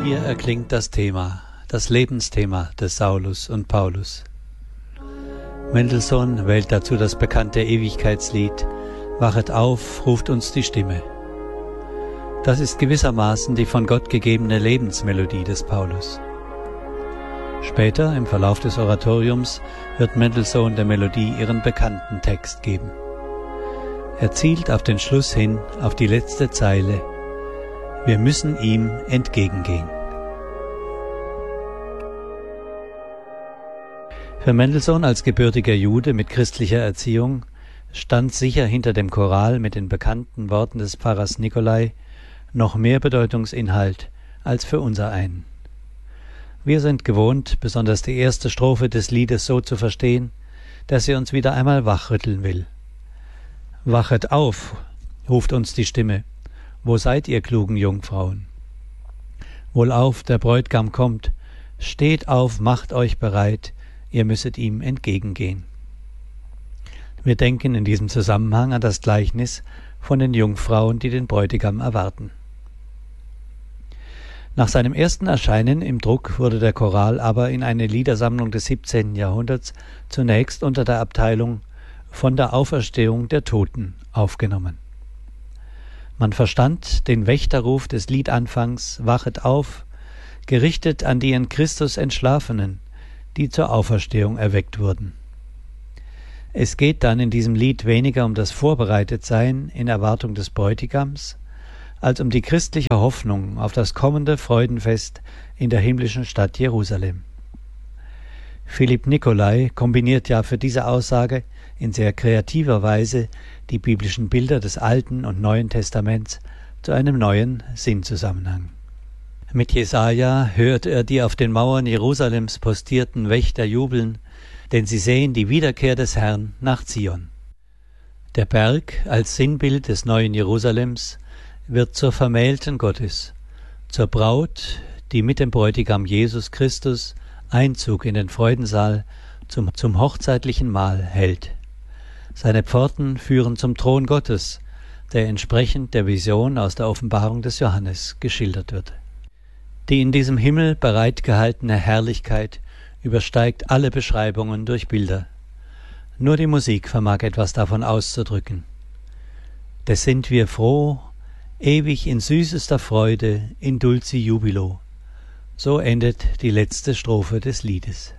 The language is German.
Hier erklingt das Thema, das Lebensthema des Saulus und Paulus. Mendelssohn wählt dazu das bekannte Ewigkeitslied »Wachet auf, ruft uns die Stimme«. Das ist gewissermaßen die von Gott gegebene Lebensmelodie des Paulus. Später, im Verlauf des Oratoriums, wird Mendelssohn der Melodie ihren bekannten Text geben. Er zielt auf den Schluss hin, auf die letzte Zeile: Wir müssen ihm entgegengehen. Für Mendelssohn als gebürtiger Jude mit christlicher Erziehung stand sicher hinter dem Choral mit den bekannten Worten des Pfarrers Nicolai noch mehr Bedeutungsinhalt als für unsereinen. Wir sind gewohnt, besonders die erste Strophe des Liedes so zu verstehen, dass sie uns wieder einmal wachrütteln will. »Wachet auf«, ruft uns die Stimme, »wo seid ihr klugen Jungfrauen? Wohlauf, der Bräutigam kommt, steht auf, macht euch bereit, ihr müsset ihm entgegengehen.« Wir denken in diesem Zusammenhang an das Gleichnis von den Jungfrauen, die den Bräutigam erwarten. Nach seinem ersten Erscheinen im Druck wurde der Choral aber in eine Liedersammlung des 17. Jahrhunderts zunächst unter der Abteilung »Von der Auferstehung der Toten« aufgenommen. Man verstand den Wächterruf des Liedanfangs »Wachet auf«, gerichtet an die in Christus Entschlafenen, die zur Auferstehung erweckt wurden. Es geht dann in diesem Lied weniger um das Vorbereitetsein in Erwartung des Bräutigams, als um die christliche Hoffnung auf das kommende Freudenfest in der himmlischen Stadt Jerusalem. Philipp Nicolai kombiniert ja für diese Aussage in sehr kreativer Weise die biblischen Bilder des Alten und Neuen Testaments zu einem neuen Sinnzusammenhang. Mit Jesaja hört er die auf den Mauern Jerusalems postierten Wächter jubeln, denn sie sehen die Wiederkehr des Herrn nach Zion. Der Berg als Sinnbild des neuen Jerusalems wird zur Vermählten Gottes, zur Braut, die mit dem Bräutigam Jesus Christus Einzug in den Freudensaal zum hochzeitlichen Mahl hält. Seine Pforten führen zum Thron Gottes, der entsprechend der Vision aus der Offenbarung des Johannes geschildert wird. Die in diesem Himmel bereitgehaltene Herrlichkeit übersteigt alle Beschreibungen durch Bilder. Nur die Musik vermag etwas davon auszudrücken. Des sind wir froh, ewig in süßester Freude, in dulci jubilo. So endet die letzte Strophe des Liedes.